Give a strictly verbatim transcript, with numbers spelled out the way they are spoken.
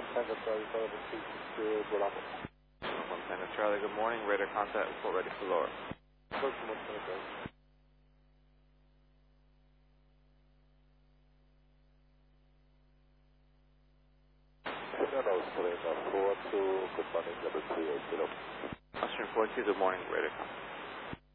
one Tango Charlie, Sullivan, two six zero, Bravo. one Tango Charlie, good morning. Radar contact, report ready for lower. First one Tango Charlie. Hello, Selena four two, good morning, level three eight zero. Western four two, good morning, radar contact.